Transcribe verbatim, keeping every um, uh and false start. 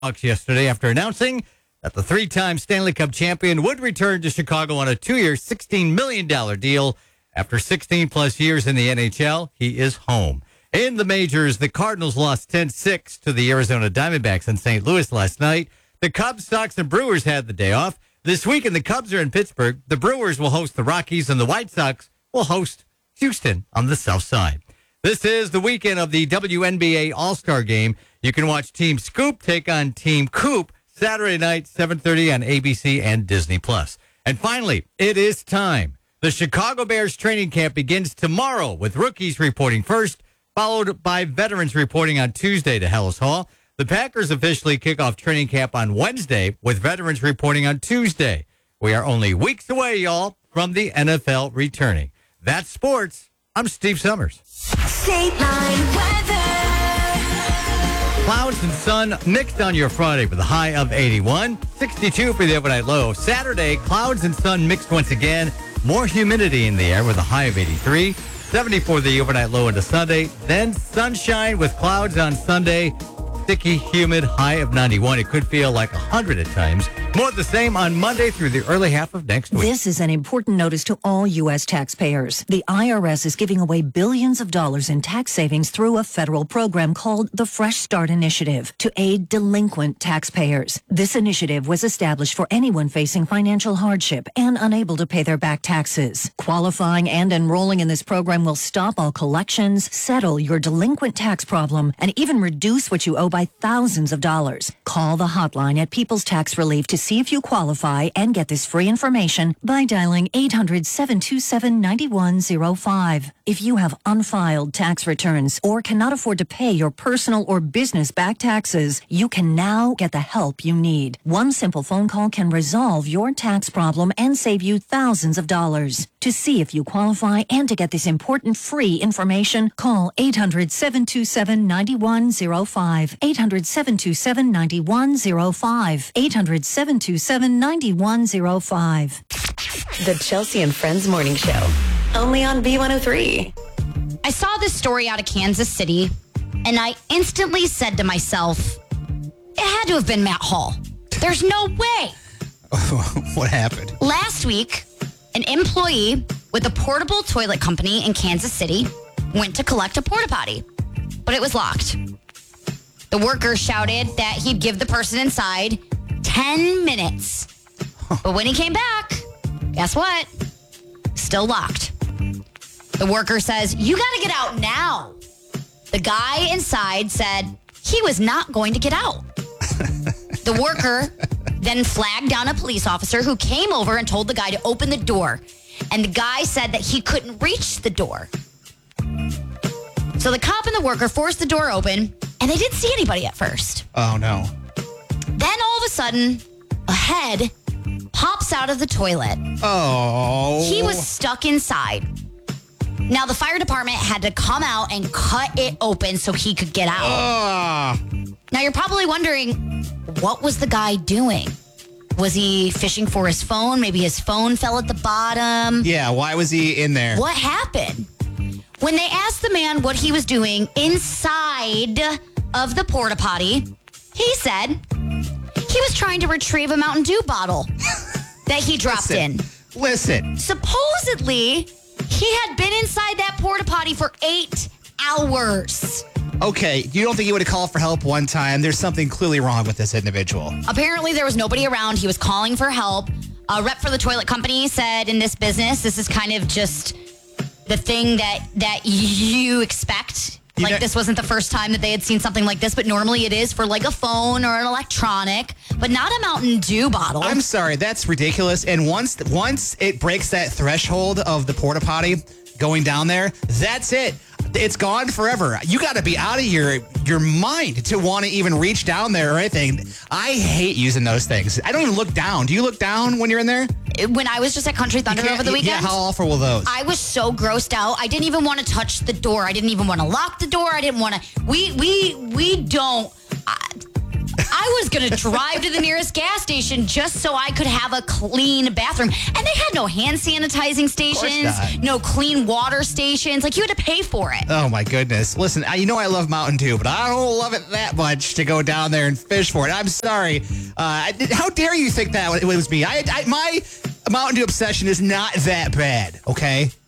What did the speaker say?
Blackhawks yesterday after announcing that the three-time Stanley Cup champion would return to Chicago on a two-year, sixteen million dollars deal. After sixteen-plus years in the N H L, he is home. In the majors, the Cardinals lost ten six to the Arizona Diamondbacks in Saint Louis last night. The Cubs, Sox, and Brewers had the day off. This weekend, the Cubs are in Pittsburgh. The Brewers will host the Rockies, and the White Sox will host Houston on the south side. This is the weekend of the W N B A All-Star Game. You can watch Team Scoop take on Team Coop Saturday night, seven thirty on A B C and Disney Plus. And finally, it is time. The Chicago Bears training camp begins tomorrow with rookies reporting first, followed by veterans reporting on Tuesday to Hellas Hall. The Packers officially kick off training camp on Wednesday with veterans reporting on Tuesday. We are only weeks away, y'all, from the N F L returning. That's sports. I'm Steve Summers. State Line weather. Clouds and sun mixed on your Friday with a high of eighty-one. sixty-two for the overnight low. Saturday, clouds and sun mixed once again. More humidity in the air with a high of eighty-three. seventy for the overnight low into Sunday. Then sunshine with clouds on Sunday. Sticky, humid, high of ninety-one. It could feel like one hundred at times. More of the same on Monday through the early half of next week. This is an important notice to all U S taxpayers. The I R S is giving away billions of dollars in tax savings through a federal program called the Fresh Start Initiative to aid delinquent taxpayers. This initiative was established for anyone facing financial hardship and unable to pay their back taxes. Qualifying and enrolling in this program will stop all collections, settle your delinquent tax problem, and even reduce what you owe by thousands of dollars. Call the hotline at People's Tax Relief to see if you qualify and get this free information by dialing eight hundred, seven two seven, nine one zero five. If you have unfiled tax returns or cannot afford to pay your personal or business back taxes, you can now get the help you need. One simple phone call can resolve your tax problem and save you thousands of dollars. To see if you qualify and to get this important free information, call eight hundred, seven two seven, nine one zero five. eight hundred, seven two seven, nine one zero five. eight hundred, seven two seven, nine one zero five. The Chelsea and Friends Morning Show. Only on B one oh three. I saw this story out of Kansas City, and I instantly said to myself, it had to have been Matt Hall. There's no way. What happened? Last week, an employee with a portable toilet company in Kansas City went to collect a porta potty, but it was locked. The worker shouted that he'd give the person inside ten minutes. But when he came back, guess what? Still locked. The worker says, you got to get out now. The guy inside said he was not going to get out. The worker then flagged down a police officer who came over and told the guy to open the door. And the guy said that he couldn't reach the door. So the cop and the worker forced the door open, and they didn't see anybody at first. Oh, no. Then all of a sudden, a head pops out of the toilet. Oh. He was stuck inside. Now, the fire department had to come out and cut it open so he could get out. Uh. Now, you're probably wondering, what was the guy doing? Was he fishing for his phone? Maybe his phone fell at the bottom. Yeah, why was he in there? What happened? When they asked the man what he was doing inside of the porta potty, he said he was trying to retrieve a Mountain Dew bottle that he dropped Listen. in. Listen. Supposedly, he had been inside that porta potty for eight hours. Okay, you don't think he would have called for help one time? There's something clearly wrong with this individual. Apparently, there was nobody around. He was calling for help. A rep for the toilet company said in this business, this is kind of just the thing that, that you expect. You Like, know- this wasn't the first time that they had seen something like this, but normally it is for like a phone or an electronic, but not a Mountain Dew bottle. I'm sorry, that's ridiculous. And once once it breaks that threshold of the porta potty going down there, that's it. It's gone forever. You got to be out of your your mind to want to even reach down there or anything. I hate using those things. I don't even look down. Do you look down when you're in there? When I was just at Country Thunder over the weekend, Yeah, how awful were those? I was so grossed out. I didn't even want to touch the door. I didn't even want to lock the door. I didn't want to. We we we don't. I, I was going to drive to the nearest gas station just so I could have a clean bathroom. And they had no hand sanitizing stations, not. no clean water stations. Like, you had to pay for it. Oh, my goodness. Listen, I- you know I love Mountain Dew, but I don't love it that much to go down there and fish for it. I'm sorry. Uh, I- how dare you think that it was me? I, I My Mountain Dew obsession is not that bad, okay?